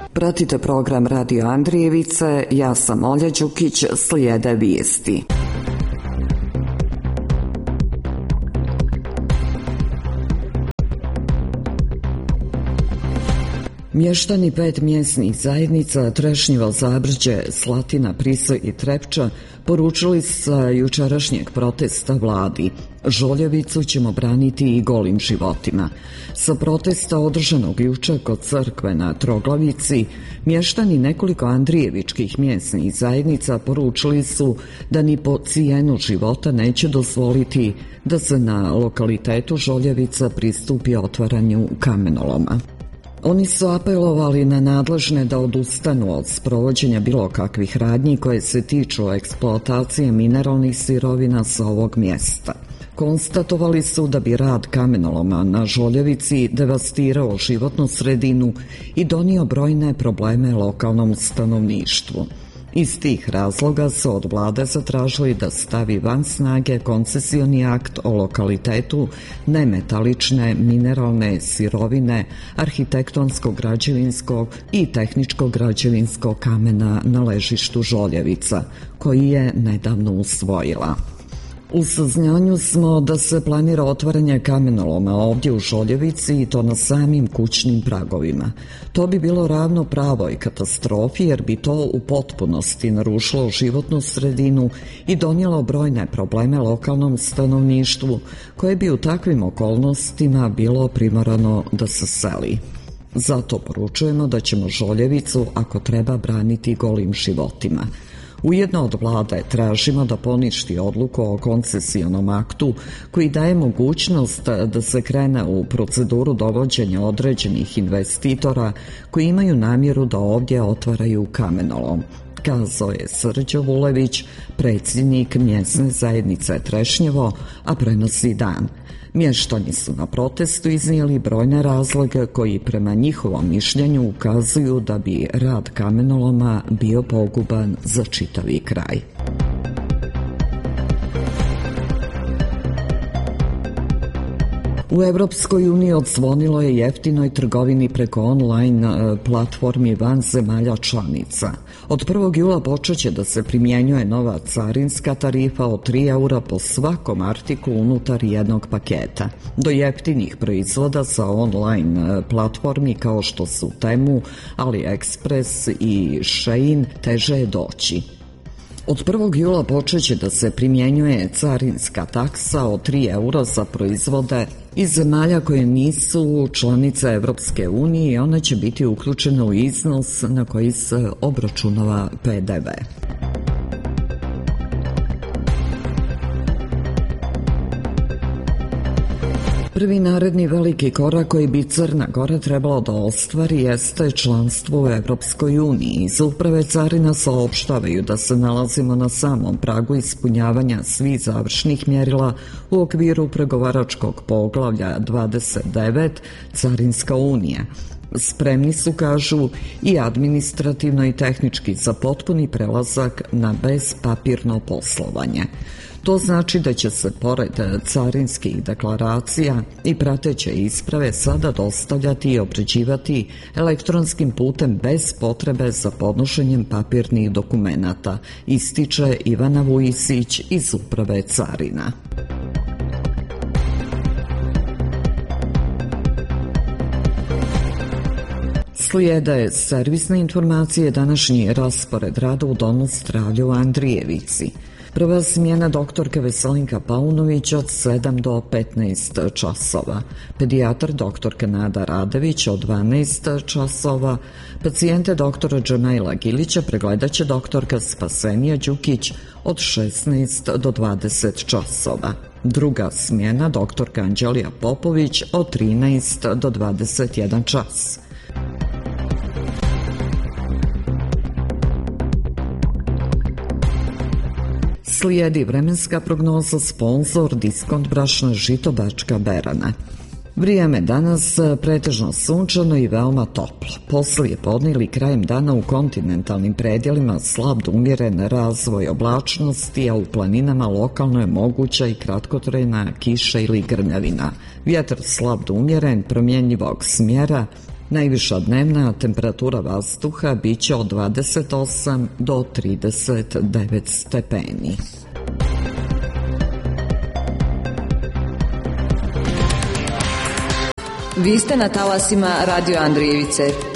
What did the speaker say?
Pratite program Radio Andrijevice, ja sam Olja Đukić, slijede vijesti. Mještani 5 mjesnih zajednica Trešnjevo, Zabrđe, Slatina, Prisoj i Trepča poručili sa jučerašnjeg protesta vladi: Žoljevicu ćemo braniti i golim životima. Sa protesta održanog jučer kod crkve na Troglavici, mještani nekoliko andrijevičkih mjesnih zajednica poručili su da ni po cijenu života neće dozvoliti da se na lokalitetu Žoljevica pristupi otvaranju kamenoloma. Oni su apelovali na nadležne da odustanu od sprovođenja bilo kakvih radnji koje se tiču eksploatacije mineralnih sirovina sa ovog mjesta. Konstatovali su da bi rad kamenoloma na Žoljevici devastirao životnu sredinu i donio brojne probleme lokalnom stanovništvu. Iz tih razloga su od vlade zatražili da stavi van snage koncesioni akt o lokalitetu nemetalične mineralne sirovine, arhitektonsko-građevinskog i tehničko-građevinskog kamena na ležištu Žoljevica, koji je nedavno usvojila. U saznanju smo da se planira otvaranje kamenoloma ovdje u Žoljevici i to na samim kućnim pragovima. To bi bilo ravno pravoj katastrofi jer bi to u potpunosti narušilo životnu sredinu i donijelo brojne probleme lokalnom stanovništvu koje bi u takvim okolnostima bilo primorano da se seli. Zato poručujemo da ćemo Žoljevicu ako treba braniti golim životima. Ujedno od vlade tražimo da poništi odluku o koncesionom aktu koji daje mogućnost da se krene u proceduru dovođenja određenih investitora koji imaju namjeru da ovdje otvaraju kamenolom, kazao je Srđo Vulević, predsjednik mjesne zajednice Trešnjevo, a prenosi Dan. Mještani su na protestu iznijeli brojne razloge koji prema njihovom mišljenju ukazuju da bi rad kamenoloma bio poguban za čitavi kraj. U Evropskoj uniji odzvonilo je jeftinoj trgovini preko online platformi van zemalja članica. Od 1. jula počeće da se primjenjuje nova carinska tarifa od 3 eura po svakom artiklu unutar jednog paketa. Do jeftinih proizvoda sa online platformi kao što su Temu, AliExpress i Shein teže je doći. Od 1. jula počeće da se primjenjuje carinska taksa od 3 eura za proizvode iz zemalja koje nisu članice Evropske unije i ona će biti uključena u iznos na koji se obračunava PDV. Prvi naredni veliki korak koji bi Crna Gora trebala da ostvari jeste članstvo u Evropskoj uniji. Iz Uprave carina saopštavaju da se nalazimo na samom pragu ispunjavanja svih završnih mjerila u okviru pregovaračkog poglavlja 29 Carinska unija. Spremni su, kažu, i administrativno i tehnički za potpuni prelazak na bezpapirno poslovanje. To znači da će se pored carinskih deklaracija i prateće isprave sada dostavljati i obrađivati elektronskim putem bez potrebe za podnošenjem papirnih dokumenata, ističe Ivana Vujisić iz Uprave carina. Slijede servisne informacije, današnji raspored rada u Domu zdravlja u Andrijevici. Prva smjena doktorke Veselinka Paunović od 7 do 15 časova, pedijatar doktorka Nada Radević od 12 časova, pacijente doktora Džemaila Gilića pregledat će doktorka Spasenija Đukić od 16 do 20 časova. Druga smjena doktorka Anđelija Popović od 13 do 21 čas. Slijedi vremenska prognoza, sponzor Diskont brašna žito Bačka Berana. Vrijeme danas pretežno sunčano i veoma toplo. Poslije podne ili krajem dana u kontinentalnim predjelima slab do umjeren razvoj oblačnosti, a u planinama lokalno je moguća i kratkotrajna kiša ili grmljavina. Vjetar slab do umjeren, promjenjivog smjera, Najviša dnevna temperatura vazduha biće od 28 do 39 stepeni. Vi ste na talasima Radio Andrijevice.